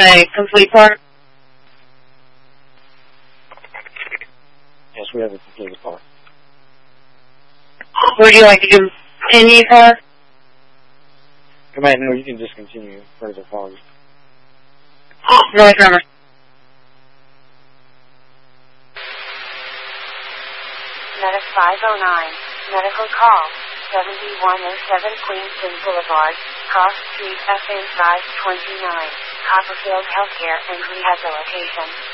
a complete part? Yes, we have a completed part. Would you like to continue, sir? Command, no, you can just continue further forward. North River. Medic 509, medical call, 7107 Queenston Boulevard, Cross Street, FM 529, Copperfield Healthcare and Rehabilitation.